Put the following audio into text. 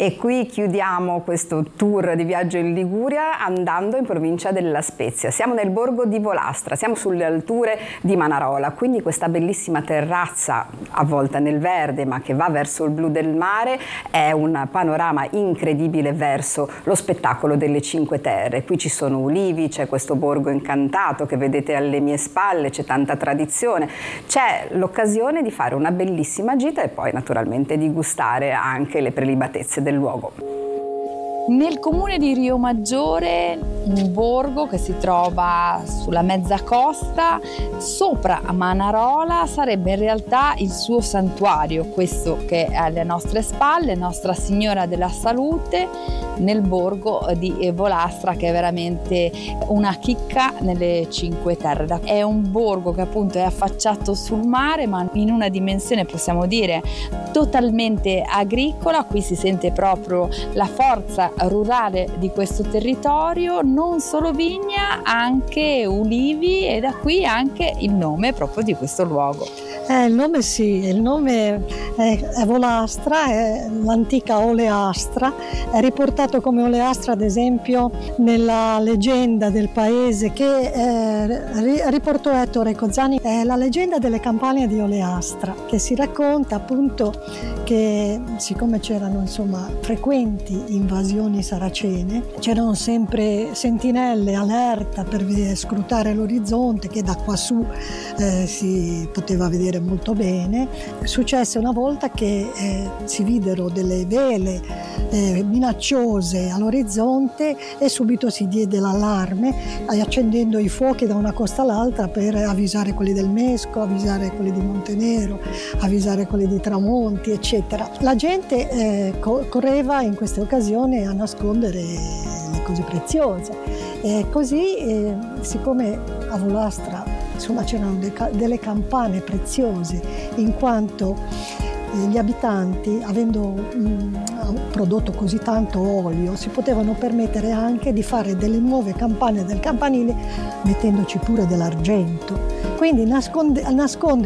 E qui chiudiamo questo tour di viaggio in Liguria andando in provincia della Spezia. Siamo nel borgo di Volastra, siamo sulle alture di Manarola, quindi questa bellissima terrazza avvolta nel verde ma che va verso il blu del mare è un panorama incredibile verso lo spettacolo delle Cinque Terre. Qui ci sono ulivi, c'è questo borgo incantato che vedete alle mie spalle, c'è tanta tradizione, c'è l'occasione di fare una bellissima gita e poi naturalmente di gustare anche le prelibatezze del luogo. Nel comune di Rio Maggiore, un borgo che si trova sulla mezza costa, sopra a Manarola, sarebbe in realtà il suo santuario, questo che è alle nostre spalle, Nostra Signora della Salute, nel borgo di Volastra, che è veramente una chicca nelle Cinque Terre. È un borgo che appunto è affacciato sul mare, ma in una dimensione, possiamo dire, totalmente agricola. Qui si sente proprio la forza rurale di questo territorio, non solo vigna, anche ulivi, e da qui anche il nome proprio di questo luogo. Il nome è Volastra, è l'antica Oleastra, è riportato come Oleastra ad esempio nella leggenda del paese che riportò Ettore Cozzani, è la leggenda delle campagne di Oleastra, che si racconta appunto che siccome c'erano frequenti invasioni saracene, c'erano sempre sentinelle allerta per scrutare l'orizzonte che da quassù si poteva vedere molto bene. Successe una volta che si videro delle vele minacciose all'orizzonte e subito si diede l'allarme accendendo i fuochi da una costa all'altra per avvisare quelli del Mesco, avvisare quelli di Montenero, avvisare quelli di Tramonti, eccetera. La gente correva in queste occasioni a nascondere le cose preziose e così siccome a Volastra c'erano delle campane preziose, in quanto gli abitanti, avendo prodotto così tanto olio, si potevano permettere anche di fare delle nuove campane del campanile mettendoci pure dell'argento. Quindi nascondere